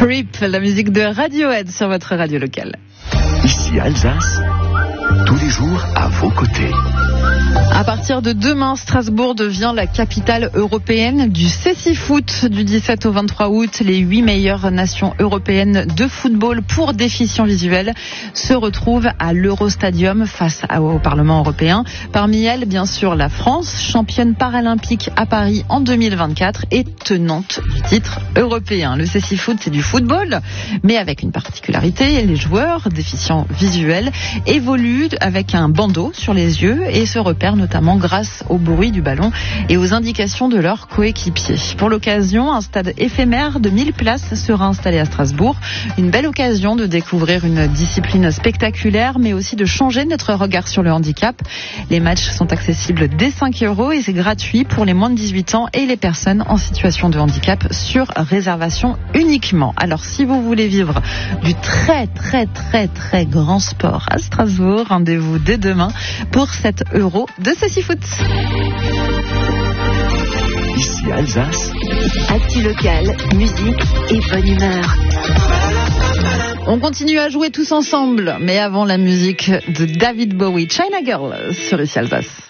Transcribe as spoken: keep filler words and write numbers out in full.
Creep, la musique de Radiohead sur votre radio locale. Ici Alsace, tous les jours à vos côtés. À partir de demain, Strasbourg devient la capitale européenne du cécifoot. Du dix-sept au vingt-trois août, les huit meilleures nations européennes de football pour déficients visuels se retrouvent à l'Eurostadium face au Parlement européen. Parmi elles, bien sûr, la France, championne paralympique à Paris en deux mille vingt-quatre et tenante du titre européen. Le cécifoot, c'est du football, mais avec une particularité, les joueurs déficients visuels évoluent avec un bandeau sur les yeux et se repèrent notamment grâce au bruit du ballon et aux indications de leurs coéquipiers. Pour l'occasion, un stade éphémère de mille places sera installé à Strasbourg. Une belle occasion de découvrir une discipline spectaculaire, mais aussi de changer notre regard sur le handicap. Les matchs sont accessibles dès cinq euros et c'est gratuit pour les moins de dix-huit ans et les personnes en situation de handicap sur réservation uniquement. Alors, si vous voulez vivre du très, très, très, très grand sport à Strasbourg, rendez-vous dès demain pour sept euros de cécifoot. Ici Alsace, actu locale, musique et bonne humeur. On continue à jouer tous ensemble, mais avant la musique de David Bowie, China Girl sur Ici Alsace.